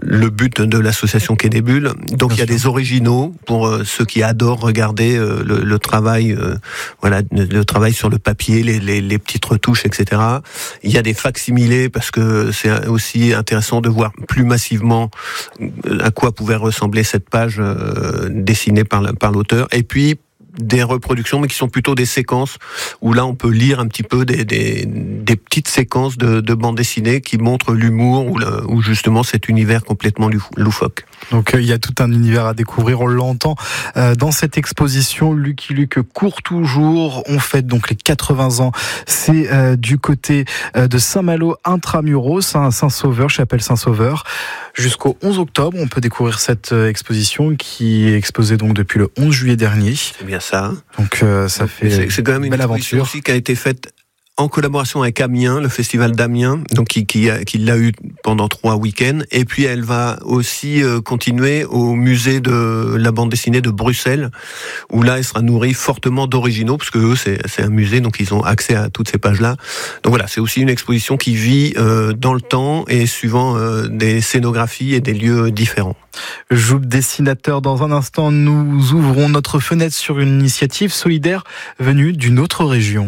le but de l'association Quai des Bulles. Donc il y a des originaux pour ceux qui adorent regarder le travail, le travail sur le papier, les petites retouches, etc. Il y a des facsimilés parce que c'est aussi intéressant de voir plus massivement à quoi pouvait ressembler cette page dessinée par l'auteur. Et puis des reproductions, mais qui sont plutôt des séquences, où là on peut lire un petit peu des petites séquences de bande dessinée qui montrent l'humour ou justement cet univers complètement loufoque. Donc il y a tout un univers à découvrir, on l'entend dans cette exposition. Lucky Luke court toujours, on fête donc les 80 ans, c'est du côté de Saint-Malo Intramuros, Saint-Sauveur, chapelle Saint-Sauveur. Jusqu'au 11 octobre, on peut découvrir cette exposition qui est exposée donc depuis le 11 juillet dernier. C'est bien ça. Donc ça fait c'est quand même une belle exposition aventure aussi qui a été faite en collaboration avec Amiens, le festival d'Amiens, donc qui l'a eu pendant 3 week-ends. Et puis elle va aussi continuer au musée de la bande dessinée de Bruxelles, où là elle sera nourrie fortement d'originaux, parce que eux c'est un musée, donc ils ont accès à toutes ces pages-là. Donc voilà, c'est aussi une exposition qui vit dans le temps et suivant des scénographies et des lieux différents. Joub dessinateur, dans un instant, nous ouvrons notre fenêtre sur une initiative solidaire venue d'une autre région.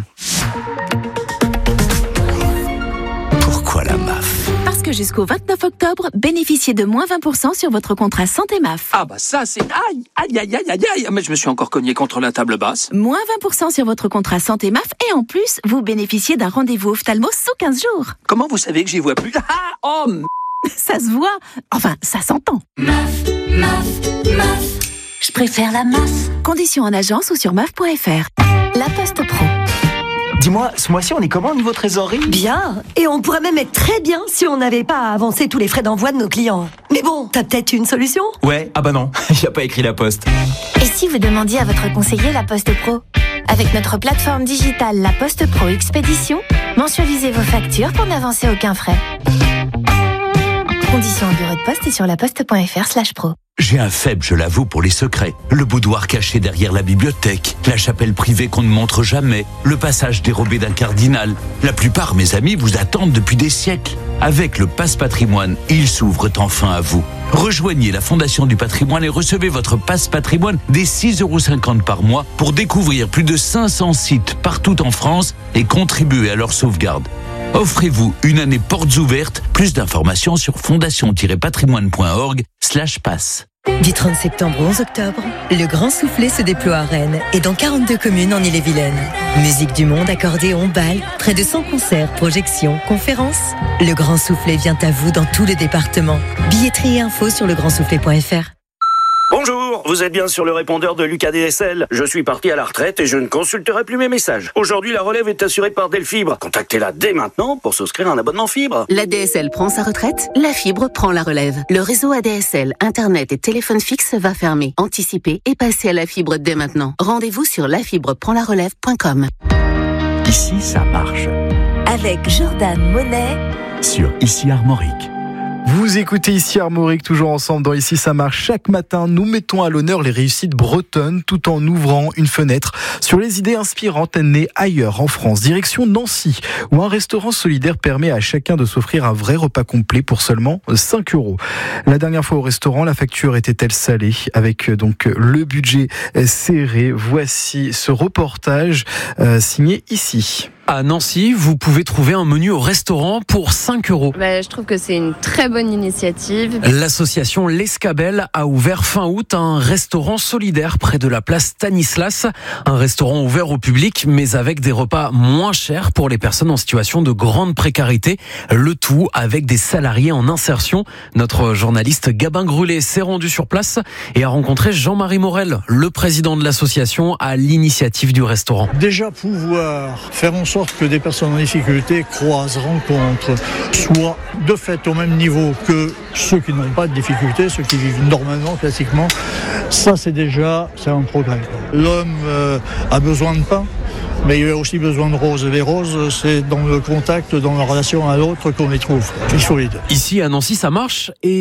Pourquoi la MAF ? Parce que jusqu'au 29 octobre, bénéficiez de moins 20% sur votre contrat santé MAF. Ah bah ça c'est... Aïe. Mais je me suis encore cogné contre la table basse. Moins 20% sur votre contrat santé MAF et en plus, vous bénéficiez d'un rendez-vous ophtalmo sous 15 jours. Comment vous savez que j'y vois plus ? Ça se voit. Enfin, ça s'entend. MAF. Je préfère la MAF. Conditions en agence ou sur MAF.fr. La Poste Pro. Dis-moi, ce mois-ci, on est comment au niveau trésorerie ? Bien. Et on pourrait même être très bien si on n'avait pas à avancer tous les frais d'envoi de nos clients. Mais bon, t'as peut-être une solution ? Ouais, ah bah non, y a pas écrit la Poste. Et si vous demandiez à votre conseiller la Poste Pro ? Avec notre plateforme digitale La Poste Pro Expédition, mensualisez vos factures pour n'avancer aucun frais. Conditions en bureau de poste et sur laposte.fr/pro. J'ai un faible, je l'avoue, pour les secrets. Le boudoir caché derrière la bibliothèque, la chapelle privée qu'on ne montre jamais, le passage dérobé d'un cardinal. La plupart, mes amis, vous attendent depuis des siècles. Avec le Passe Patrimoine, ils s'ouvrent enfin à vous. Rejoignez la Fondation du Patrimoine et recevez votre Passe Patrimoine dès 6,50 € par mois pour découvrir plus de 500 sites partout en France et contribuer à leur sauvegarde. Offrez-vous une année portes ouvertes. Plus d'informations sur fondation-patrimoine.org/passe. Du 30 septembre au 11 octobre, le Grand Soufflet se déploie à Rennes et dans 42 communes en Ille-et-Vilaine. Musique du monde, accordéon, bal, près de 100 concerts, projections, conférences. Le Grand Soufflet vient à vous dans tout le département. Billetterie et infos sur legrandsoufflet.fr. Bonjour, vous êtes bien sur le répondeur de Lucas DSL. Je suis parti à la retraite et je ne consulterai plus mes messages. Aujourd'hui, la relève est assurée par Delfibre. Contactez-la dès maintenant pour souscrire un abonnement fibre. L'ADSL prend sa retraite, la fibre prend la relève. Le réseau ADSL, Internet et téléphone fixe va fermer. Anticipez et passez à la fibre dès maintenant. Rendez-vous sur lafibreprendlarelève.com. Ici, ça marche. Avec Jordan Monet sur Ici Armorique. Vous écoutez Ici Armorique, toujours ensemble dans Ici ça marche. Chaque matin, nous mettons à l'honneur les réussites bretonnes tout en ouvrant une fenêtre sur les idées inspirantes nées ailleurs en France. Direction Nancy, où un restaurant solidaire permet à chacun de s'offrir un vrai repas complet pour seulement 5 €. La dernière fois au restaurant, la facture était-elle salée? Avec donc le budget serré, voici ce reportage signé ici. À Nancy, vous pouvez trouver un menu au restaurant pour 5 €. Je trouve que c'est une très bonne initiative. L'Association L'Escabelle a ouvert fin août un restaurant solidaire près de la place Stanislas. Un restaurant ouvert au public, mais avec des repas moins chers pour les personnes en situation de grande précarité. Le tout avec des salariés en insertion. Notre journaliste Gabin Grulé s'est rendu sur place et a rencontré Jean-Marie Morel, le président de l'association, à l'initiative du restaurant. Déjà pouvoir faire en sorte que des personnes en difficulté croisent, rencontrent, soient de fait au même niveau que ceux qui n'ont pas de difficulté, ceux qui vivent normalement, classiquement, ça c'est un progrès. L'homme a besoin de pain, mais il a aussi besoin de roses. Et les roses, c'est dans le contact, dans la relation à l'autre qu'on les trouve. Il faut les deux. Ici à Nancy, ça marche. Et vous,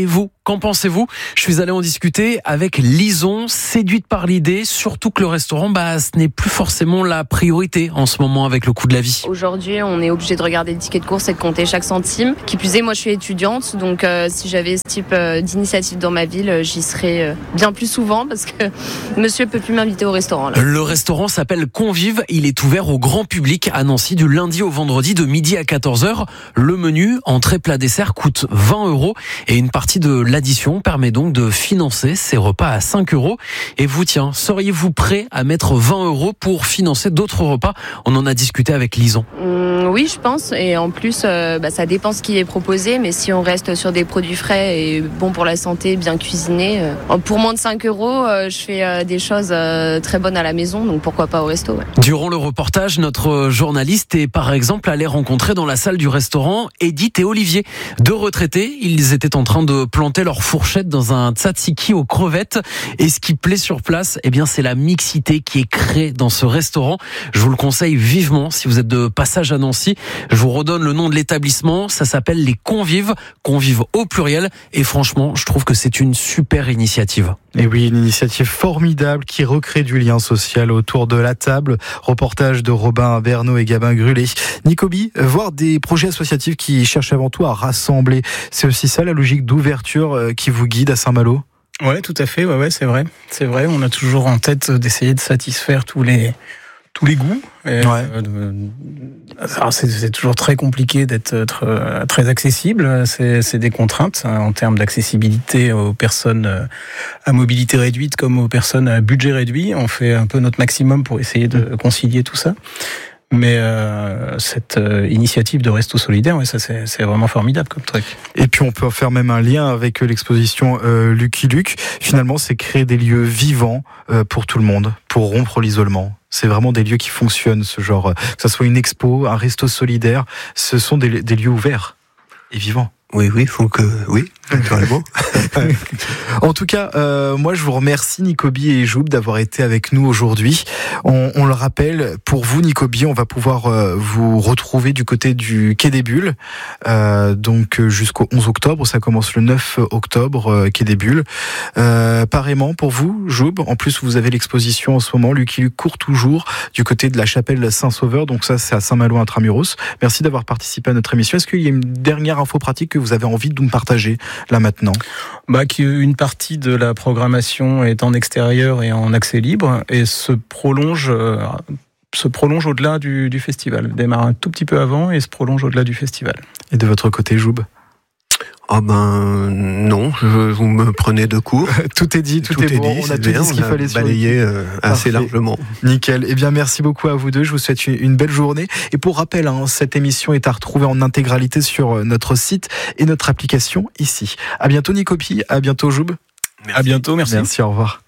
Qu'en pensez-vous ? Je suis allé en discuter avec Lison, séduite par l'idée, surtout que le restaurant, ce n'est plus forcément la priorité en ce moment avec le coût de la vie. Aujourd'hui, on est obligé de regarder le ticket de course et de compter chaque centime. Qui plus est, moi je suis étudiante, donc si j'avais ce type d'initiative dans ma ville, j'y serais bien plus souvent parce que monsieur peut plus m'inviter au restaurant. Là. Le restaurant s'appelle Convive, il est ouvert au grand public à Nancy du lundi au vendredi de midi à 14h. Le menu, entrée, plat, dessert coûte 20 € et une partie de l'addition permet donc de financer ces repas à 5 €. Et vous, tiens, seriez-vous prêt à mettre 20 € pour financer d'autres repas ? On en a discuté avec Lison. Oui, je pense. Et en plus, ça dépend ce qui est proposé. Mais si on reste sur des produits frais et bons pour la santé, bien cuisinés, pour moins de 5 €, je fais des choses très bonnes à la maison. Donc pourquoi pas au resto. Ouais. Durant le reportage, notre journaliste est par exemple allé rencontrer dans la salle du restaurant Edith et Olivier. 2 retraités, ils étaient en train de planter leur fourchette dans un tzatziki aux crevettes. Et ce qui plaît sur place, c'est la mixité qui est créée dans ce restaurant. Je vous le conseille vivement si vous êtes de passage à Nancy. Je vous redonne le nom de l'établissement. Ça s'appelle les Convives. Convives au pluriel. Et franchement, je trouve que c'est une super initiative. Et oui, une initiative formidable qui recrée du lien social autour de la table. Reportage de Robin Bernot et Gabin Grulé. Nicobi, voir des projets associatifs qui cherchent avant tout à rassembler. C'est aussi ça la logique d'ouverture qui vous guide à Saint-Malo ? Ouais, tout à fait. Ouais, c'est vrai. C'est vrai. On a toujours en tête d'essayer de satisfaire tous les goûts. Alors c'est toujours très compliqué d'être très accessible. C'est des contraintes en termes d'accessibilité aux personnes à mobilité réduite comme aux personnes à budget réduit. On fait un peu notre maximum pour essayer de concilier tout ça. Mais cette initiative de Resto Solidaire, ça c'est vraiment formidable comme truc. Et puis on peut faire même un lien avec l'exposition Lucky Luke. Finalement, c'est créer des lieux vivants pour tout le monde, pour rompre l'isolement. C'est vraiment des lieux qui fonctionnent, ce genre, que ce soit une expo, un resto solidaire, ce sont des lieux ouverts et vivants. Oui, naturellement. En tout cas, moi je vous remercie Nicobi et Joub d'avoir été avec nous aujourd'hui. On le rappelle, pour vous Nicobi, on va pouvoir vous retrouver du côté du Quai des Bulles, donc jusqu'au 11 octobre. Ça commence le 9 octobre, Quai des Bulles. Pareillement pour vous, Joub, en plus vous avez l'exposition en ce moment, Lucky Luke court toujours, du côté de la chapelle Saint-Sauveur, donc ça c'est à Saint-Malo intramuros. Merci d'avoir participé à notre émission. Est-ce qu'il y a une dernière info pratique que vous avez envie de nous partager là maintenant? Qu'une partie de la programmation est en extérieur et en accès libre et se prolonge au-delà du festival. Démarre un tout petit peu avant et se prolonge au-delà du festival. Et de votre côté, Joub? Non, vous me prenez de court. Tout est dit, tout est bon. On a tout dit ce qu'il fallait balayer assez largement. Nickel. Eh bien, merci beaucoup à vous deux. Je vous souhaite une belle journée. Et pour rappel, cette émission est à retrouver en intégralité sur notre site et notre application ici. À bientôt, Nicobi. À bientôt, Joub. À bientôt, merci. Merci, au revoir.